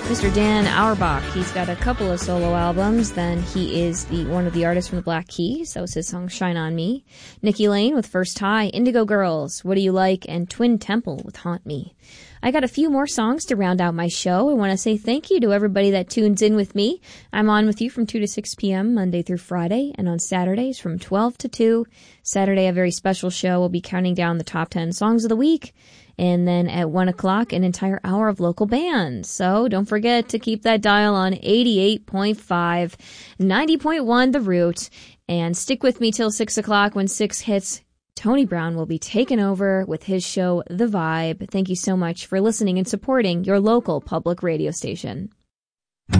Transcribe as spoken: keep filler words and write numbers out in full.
Mister Dan Auerbach, he's got a couple of solo albums. Then he is the one of the artists from the Black Keys. That was his song Shine On Me. Nikki Lane with First High, Indigo Girls, What Do You Like, and Twin Temple with Haunt Me. I got a few more songs to round out my show. I want to say thank you to everybody that tunes in with me. I'm on with you from two to six p.m. Monday through Friday, and on Saturdays from twelve to two. Saturday, a very special show. We'll be counting down the top ten songs of the week. And then at one o'clock, an entire hour of local bands. So don't forget to keep that dial on eighty-eight point five, ninety point one The Root. And stick with me till six o'clock. When six hits, Tony Brown will be taking over with his show, The Vibe. Thank you so much for listening and supporting your local public radio station.